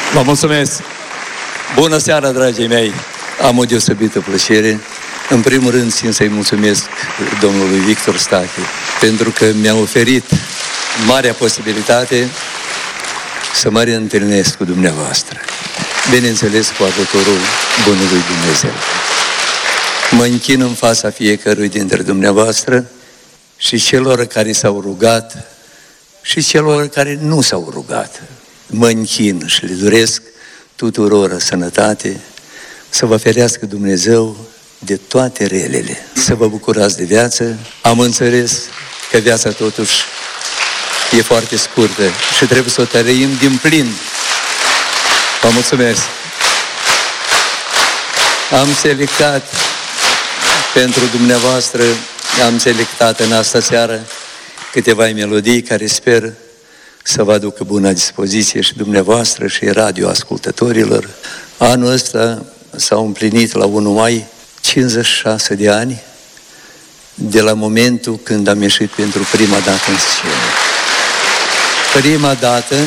Vă mulțumesc! Bună seara, dragii mei! Am o deosebită plăcere. În primul rând, țin să-i mulțumesc domnului Victor Stache, pentru că mi-a oferit marea posibilitate să mă reîntâlnesc cu dumneavoastră. Bineînțeles, cu ajutorul Bunului Dumnezeu. Mă închin în fața fiecărui dintre dumneavoastră și celor care s-au rugat și celor care nu s-au rugat. Mă închin și le doresc tuturor sănătate, să vă ferească Dumnezeu de toate relele, să vă bucurați de viață. Am înțeles că viața totuși e foarte scurtă și trebuie să o trăim din plin. Vă mulțumesc! Am selectat pentru dumneavoastră, am selectat în asta seară câteva melodii care sper să vă aducă bună dispoziție și dumneavoastră și radioascultătorilor. Anul ăsta s-au împlinit la 1 mai 56 de ani de la momentul când am ieșit pentru prima dată în scenă. Prima dată,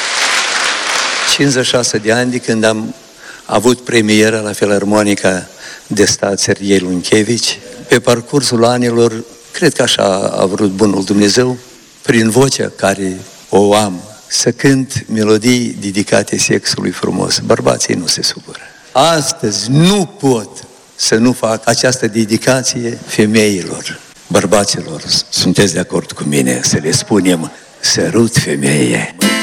56 de ani de când am avut premieră la Filarmonica de Stat Serghei Lunchevici. Pe parcursul anilor, cred că așa a vrut bunul Dumnezeu, prin vocea care o am, să cânt melodii dedicate sexului frumos. Bărbații nu se supără. Astăzi nu pot să nu fac această dedicație femeilor, bărbaților. Sunteți de acord cu mine să le spunem: sărut, femeie!